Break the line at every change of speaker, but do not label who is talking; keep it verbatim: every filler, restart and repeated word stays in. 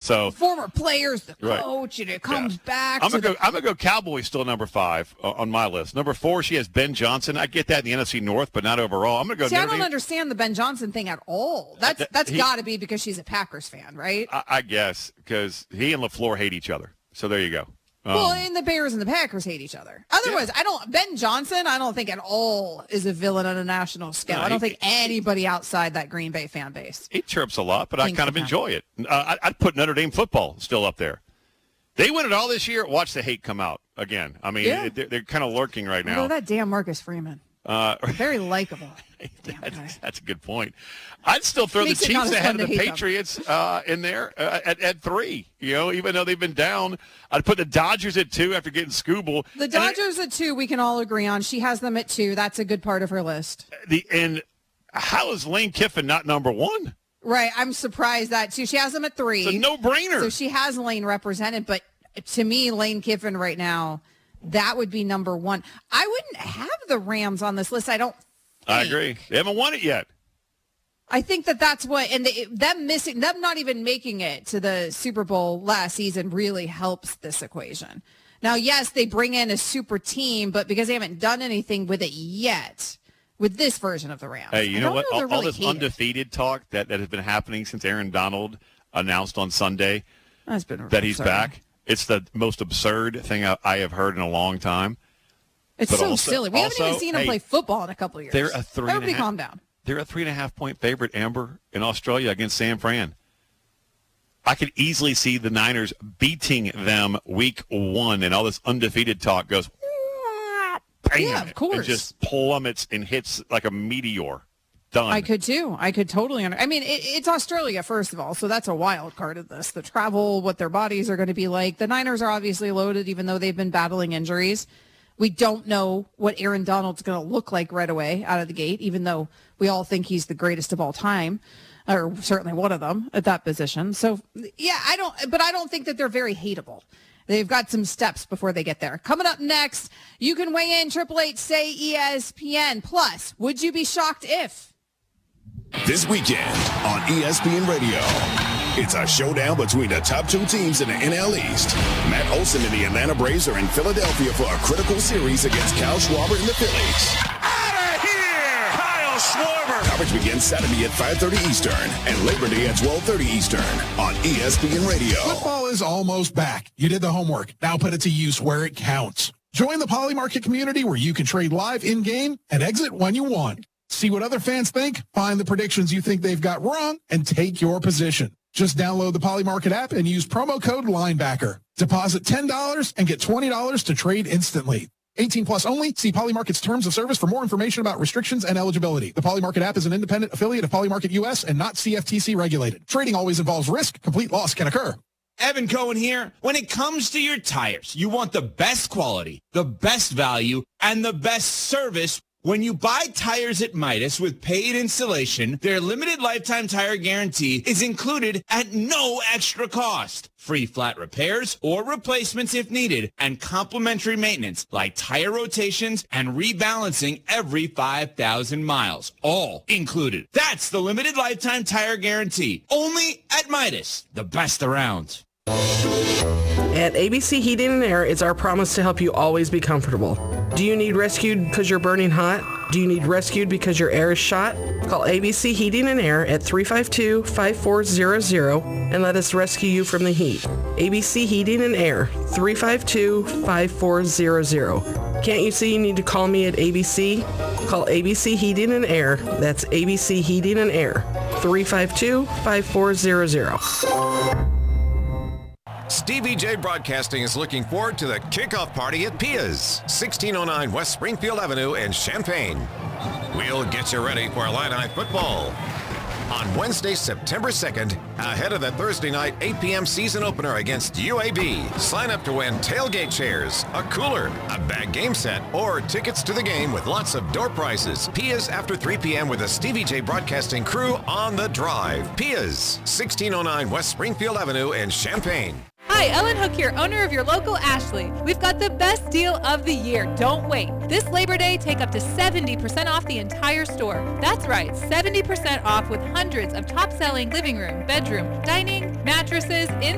So
former players, the
right.
coach, and it comes
yeah.
back.
I'm
to
gonna
the-
go. I'm gonna go. Cowboys still number five uh, on my list. Number four, she has Ben Johnson. I get that in the N F C North, but not overall. I'm gonna go.
See, I
Notre
don't
Dame.
understand the Ben Johnson thing at all. That's
That-
that's
he-
got to be because she's a Packers fan, right?
I, I guess because he and LaFleur hate each other. So there you go. Um,
Well, and the Bears and the Packers hate each other. Otherwise,
Yeah.
I don't. Ben Johnson, I don't think at all is a villain on a national scale.
No,
I don't
he-
think anybody outside that Green Bay fan base.
he chirps a lot, but I
Thanks
kind
for
of
that.
enjoy it. Uh, I, I'd put Notre Dame football still up there. They win it all this year. Watch the hate come out again. I mean,
Yeah.
it- they're, they're kind of lurking right now.
Although that damn Marcus Freeman,
Uh,
very likable. Damn guy.
that's, that's a good point. I'd still throw the
Makes it not
Chiefs
as
ahead
fun
of
to
the
hate them.
Patriots uh, in there uh, at, at three. You know, even though they've been down, I'd put the Dodgers at two after getting Scooble.
The
And I-
Dodgers at two, we can all agree on. She has them at two. That's a good part of her list.
the and how is Lane Kiffin not number one?
Right. I'm surprised that too. She has them at three.
It's a no-brainer.
So she has Lane represented, but to me, Lane Kiffin right now, that would be number one. I wouldn't have the Rams on this list. I don't.
I
think.
agree. They haven't won it yet.
I think that that's what, and they, them missing, them not even making it to the Super Bowl last season really helps this equation. Now, yes, they bring in a super team, but because they haven't done anything with it yet, with this version of the Rams.
Hey, you
I
know
don't
what?
they're
all, all
really
this
hated.
undefeated talk that, that has been happening since Aaron Donald announced on Sunday
That's been
that he's
absurd.
back. It's the most absurd thing I, I have heard in a long time.
It's
But
so
also-
silly. We haven't even
also,
seen them
hey,
play football in a couple of years.
They're a three and a
Everybody
half-
calm down.
They're a three and a half point favorite, Amber, in Australia against San Fran. I could easily see the Niners beating them week one, and all this undefeated talk goes, bam,
Yeah, of course.
and just plummets and hits like a meteor. Done.
I could too. I could totally. Under- I mean, it, it's Australia, first of all, so that's a wild card of this. The travel, what their bodies are going to be like. The Niners are obviously loaded, even though they've been battling injuries. We don't know what Aaron Donald's going to look like right away out of the gate, even though we all think he's the greatest of all time, or certainly one of them at that position. So, yeah, I don't, but I don't think that they're very hateable. They've got some steps before they get there. Coming up next, you can weigh in, Triple H say E S P N. Plus, would you be shocked if?
This weekend on E S P N Radio, it's a showdown between the top two teams in the N L East. Matt Olson and the Atlanta Braves are in Philadelphia for a critical series against Kyle Schwarber and the Phillies.
Out of here! Kyle Schwarber!
Coverage begins Saturday at five thirty Eastern and Labor Day at twelve thirty Eastern on E S P N Radio.
Football is almost back. You did the homework. Now put it to use where it counts. Join the Poly Market community where you can trade live in-game and exit when you want. See what other fans think, find the predictions you think they've got wrong, and take your position. Just download the Poly Market app and use promo code Linebacker. Deposit ten dollars and get twenty dollars to trade instantly. eighteen plus only. See Poly Market's terms of service for more information about restrictions and eligibility. The Poly Market app is an independent affiliate of Poly Market U S and not C F T C regulated. Trading always involves risk. Complete loss can occur.
Evan Cohen here. When it comes to your tires, you want the best quality, the best value, and the best service. When you buy tires at Midas with paid installation, their limited lifetime tire guarantee is included at no extra cost. Free flat repairs or replacements if needed, and complimentary maintenance like tire rotations and rebalancing every five thousand miles. All included. That's the limited lifetime tire guarantee. Only at Midas, the best around.
At A B C Heating and Air, it's our promise to help you always be comfortable. Do you need rescued because you're burning hot? Do you need rescued because your air is shot? Call A B C Heating and Air at three five two, five four zero zero and let us rescue you from the heat. A B C Heating and Air, three five two, five four zero zero. Can't you see you need to call me at A B C? Call A B C Heating and Air. That's A B C Heating and Air, three five two, five four zero zero.
Stevie J Broadcasting is looking forward to the kickoff party at Pia's, sixteen oh nine West Springfield Avenue in Champaign. We'll get you ready for Illini football on Wednesday, September second, ahead of the Thursday night eight p.m. season opener against U A B. Sign up to win tailgate chairs, a cooler, a bag game set, or tickets to the game with lots of door prizes. Pia's after three p.m. with the Stevie J Broadcasting crew on the drive. Pia's, sixteen oh nine West Springfield Avenue in Champaign.
Hi, Ellen Hook here, owner of your local Ashley. We've got the best deal of the year. Don't wait. This Labor Day, take up to seventy percent off the entire store. That's right, seventy percent off with hundreds of top-selling living room, bedroom, dining, mattresses, in